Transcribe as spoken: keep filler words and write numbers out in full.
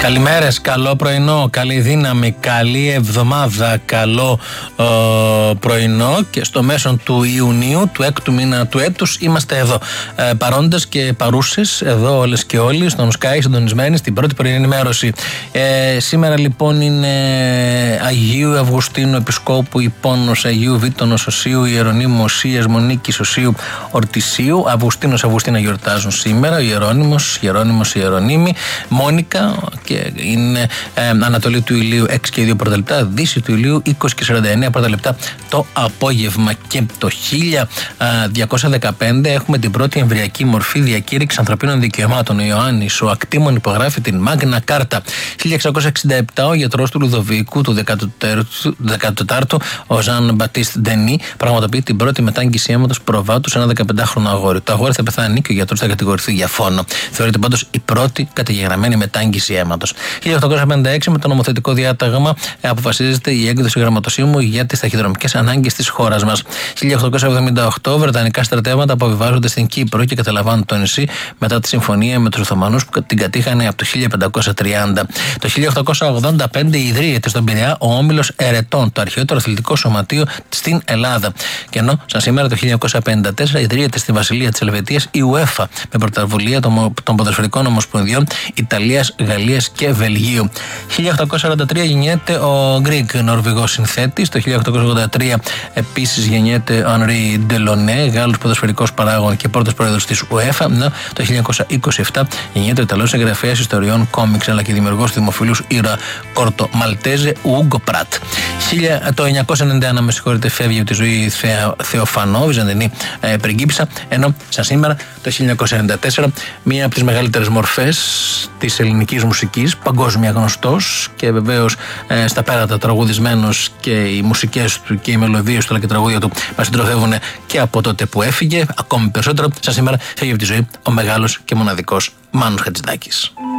Καλημέρες, καλό πρωινό, καλή δύναμη, καλή εβδομάδα, καλό ε, πρωινό και στο μέσο του Ιουνίου, του έκτου μήνα του έτους, είμαστε εδώ ε, παρόντες και παρούσες, εδώ όλες και όλοι, στον Sky, συντονισμένοι στην πρώτη πρωινή ενημέρωση. Ε, σήμερα λοιπόν είναι Αγίου Αυγουστίνου Επισκόπου Υπόνος, Αγίου Βίτονος Οσίου, Ιερονίμου Οσίας, Μονίκης Οσίου, Ορτισίου, Αυγουστίνος Αυγουστίνα γιορτάζουν σήμερα, ο Ιερώνυμος, Ιερώνυμος Ιερονίμη, Μόνικα, και είναι ε, Ανατολή του ηλίου έξι και δύο πρώτα λεπτά, Δύση του ηλίου είκοσι και σαράντα εννέα πρώτα λεπτά το απόγευμα. Και το χίλια διακόσια δεκαπέντε έχουμε την πρώτη εμβριακή μορφή διακήρυξη ανθρωπίνων δικαιωμάτων. Ο Ιωάννης ο Ακτήμων υπογράφει την Μάγνα Κάρτα. χίλια εξακόσια εξήντα επτά ο γιατρός του Λουδοβίκου του δέκατου τετάρτου, ο Ζαν Μπατίστ Ντενί, πραγματοποιεί την πρώτη μετάγγιση αίματος προβάτου σε ένα δεκαπεντάχρονο αγόρι. Το αγόρι θα πεθάνει και ο γιατρός θα κατηγορηθεί για φόνο. Θεωρείται πάντως η πρώτη καταγεγραμμένη μετάγγιση αίματος. χίλια οκτακόσια πενήντα έξι με το νομοθετικό διάταγμα αποφασίζεται η έκδοση γραμματοσύμου για τις ταχυδρομικές ανάγκες της χώρας μας. χίλια οκτακόσια εβδομήντα οκτώ βρετανικά στρατεύματα αποβιβάζονται στην Κύπρο και καταλαμβάνουν το νησί μετά τη συμφωνία με τους Οθωμανούς που την κατήχανε από το χίλια πεντακόσια τριάντα. Το χίλια οκτακόσια ογδόντα πέντε ιδρύεται στον Πειραιά ο Όμιλος Ερετών, το αρχαιότερο αθλητικό σωματείο στην Ελλάδα. Και ενώ σαν σήμερα το χίλια εννιακόσια πενήντα τέσσερα ιδρύεται στη Βασιλεία της Ελβετίας η UEFA με πρωτοβουλία των ποδοσφαιρικών ομοσπονδιών Ιταλίας, Γαλλίας και Βελγίου. χίλια οκτακόσια σαράντα τρία γεννιέται ο Γκριγκ, Νορβηγός συνθέτης. Το χίλια οκτακόσια ογδόντα τρία επίσης γεννιέται ο Ανρί Ντελονέ, Γάλλος ποδοσφαιρικός παράγων και πρώτος πρόεδρος της UEFA. Το χίλια εννιακόσια είκοσι επτά γεννιέται ο Ιταλός εγγραφέας ιστοριών κόμιξ αλλά και δημιουργός του δημοφιλούς ήρωα Κόρτο Μαλτέζε, Ουγκο Πράτ. Το εννιακόσια ενενήντα ένα, με συγχωρείτε, φεύγει από τη ζωή Θεο, Θεοφανό, Βυζαντινή ε, πριγκίπισσα, ενώ σαν σήμερα το χίλια εννιακόσια ενενήντα τέσσερα μία από τις μεγαλύτερες μορφές της ελληνικής μουσικής, παγκόσμια γνωστός και βεβαίως ε, στα πέρατα τραγουδισμένος, και οι μουσικές του και οι μελωδίες του αλλά και τραγούδια του μας συντροφεύουν και από τότε που έφυγε, ακόμη περισσότερο. Σαν σήμερα φεύγει από τη ζωή ο μεγάλος και μοναδικός Μάνος Χατζηδάκης.